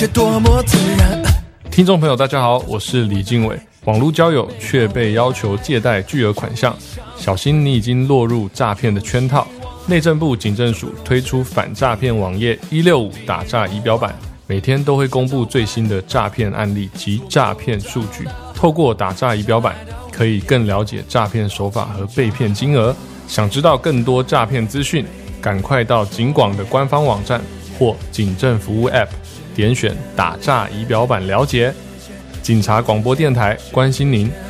多么自然。 听众朋友大家好，我是李敬伟。网络交友却被要求借贷巨额款项，小心你已经落入诈骗的圈套。内政部警政署推出反诈骗网页165打诈仪表板，每天都会公布最新的诈骗案例及诈骗数据。透过打诈仪表板，可以更了解诈骗手法和被骗金额。想知道更多诈骗资讯，赶快到警广的官方网站或警政服务 App 点选打诈仪表板了解。警察广播电台关心您。